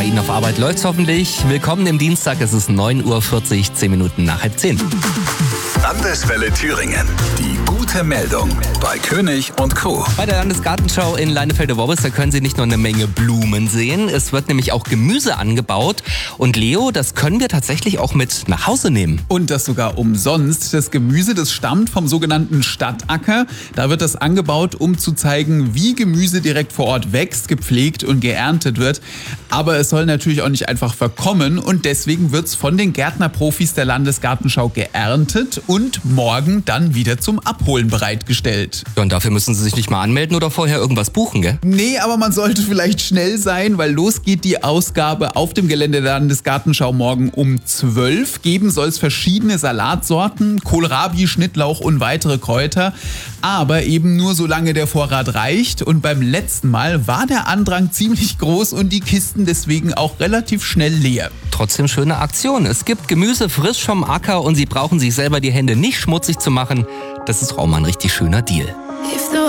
Bei Ihnen auf Arbeit läuft's hoffentlich. Willkommen im Dienstag, es ist 9:40 Uhr, 10 Minuten nach 9:30. Landeswelle Thüringen. Die gute Meldung bei König und Co. Bei der Landesgartenschau in Leinefelde-Worbis, da können Sie nicht nur eine Menge Blumen sehen, es wird nämlich auch Gemüse angebaut. Und Leo, das können wir tatsächlich auch mit nach Hause nehmen. Und das sogar umsonst. Das Gemüse, das stammt vom sogenannten Stadtacker. Da wird das angebaut, um zu zeigen, wie Gemüse direkt vor Ort wächst, gepflegt und geerntet wird. Aber es soll natürlich auch nicht einfach verkommen und deswegen wird es von den Gärtnerprofis der Landesgartenschau geerntet und morgen dann wieder zum Abholen bereitgestellt. Ja, und dafür müssen Sie sich nicht mal anmelden oder vorher irgendwas buchen, gell? Nee, aber man sollte vielleicht schnell sein, weil los geht die Ausgabe auf dem Gelände der Landesgartenschau morgen um 12. Geben soll es verschiedene Salatsorten, Kohlrabi, Schnittlauch und weitere Kräuter. Aber eben nur solange der Vorrat reicht. Und beim letzten Mal war der Andrang ziemlich groß und die Kisten deswegen auch relativ schnell leer. Trotzdem schöne Aktion. Es gibt Gemüse frisch vom Acker und Sie brauchen sich selber die Hände nicht schmutzig zu machen. Das ist auch mal ein richtig schöner Deal.